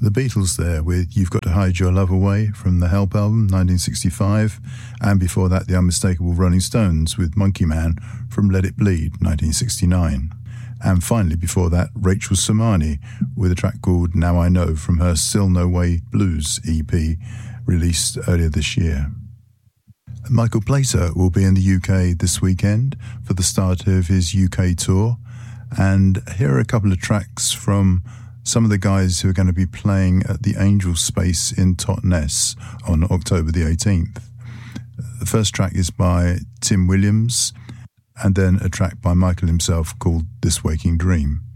The Beatles there with You've Got to Hide Your Love Away from the Help album, 1965, and before that the unmistakable Rolling Stones with Monkey Man from Let It Bleed, 1969. And finally before that, Rachel Somani with a track called Now I Know from her Still No Way Blues EP, released earlier this year. Michael Plater will be in the UK this weekend for the start of his UK tour, and here are a couple of tracks from some of the guys who are going to be playing at the Angel Space in Totnes on October the 18th. The first track is by Tim Williams, and then a track by Michael himself called This Waking Dream.